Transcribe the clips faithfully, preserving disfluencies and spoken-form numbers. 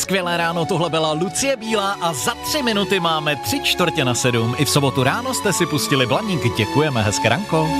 Skvělé ráno, tohle byla Lucie Bílá a za tři minuty máme tři čtvrtě na sedm. I v sobotu ráno jste si pustili Blaník, děkujeme, hezké ranko.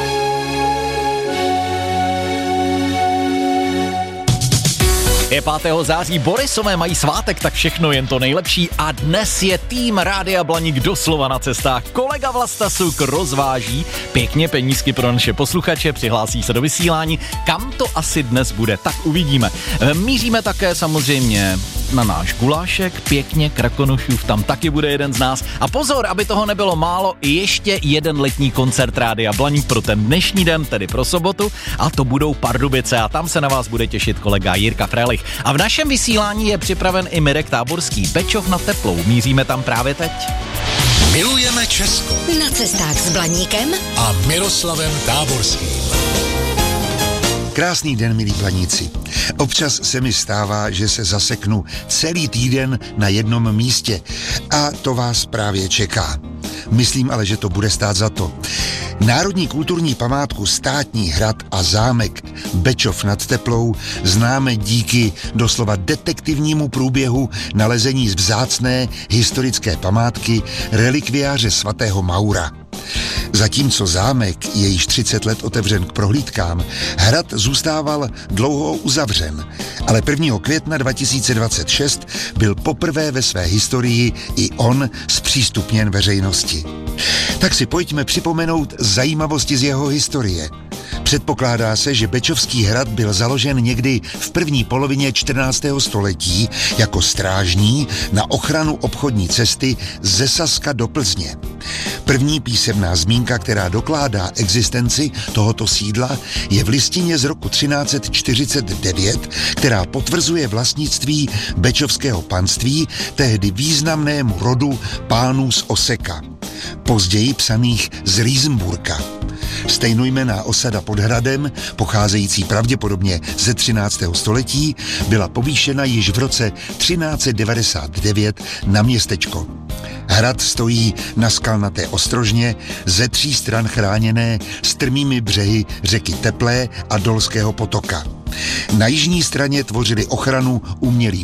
Je pátého září, Borisové mají svátek, tak všechno jen to nejlepší a dnes je tým Rádia Blaník doslova na cestách. Kolega Vlasta Suk rozváží pěkně penízky pro naše posluchače, přihlásí se do vysílání. Kam to asi dnes bude, tak uvidíme. Míříme také samozřejmě na náš gulášek, pěkně Krakonošův, tam taky bude jeden z nás. A pozor, aby toho nebylo málo, ještě jeden letní koncert Rádia Blaník pro ten dnešní den, tedy pro sobotu, a to budou Pardubice a tam se na vás bude těšit kolega Jirka Frelich. A v našem vysílání je připraven i Mirek Táborský, Bečov nad Teplou, míříme tam právě teď. Milujeme Česko. Na cestách s Blaníkem a Miroslavem Táborským. Krásný den, milí Blaníci. Občas se mi stává, že se zaseknu celý týden na jednom místě a to vás právě čeká. Myslím ale, že to bude stát za to. Národní kulturní památku Státní hrad a zámek Bečov nad Teplou známe díky doslova detektivnímu průběhu nalezení vzácné historické památky relikviáře svatého Maura. Zatímco zámek je již třicet let otevřen k prohlídkám, hrad zůstával dlouho uzavřen, ale prvního května dva tisíce dvacet šest byl poprvé ve své historii i on zpřístupněn veřejnosti. Tak si pojďme připomenout zajímavosti z jeho historie. Předpokládá se, že Bečovský hrad byl založen někdy v první polovině čtrnáctého století jako strážní na ochranu obchodní cesty ze Saska do Plzně. První písemná zmínka, která dokládá existenci tohoto sídla, je v listině z roku třináct set čtyřicet devět, která potvrzuje vlastnictví bečovského panství tehdy významnému rodu pánů z Oseka, později psaných z Rýsenburka. Stejnojmenná osada pod hradem, pocházející pravděpodobně ze třináctého století, byla povýšena již v roce třináct set devadesát devět na městečko. Hrad stojí na skalnaté ostrožně, ze tří stran chráněné strmými břehy řeky Teplé a Dolského potoka. Na jižní straně tvořili ochranu umělí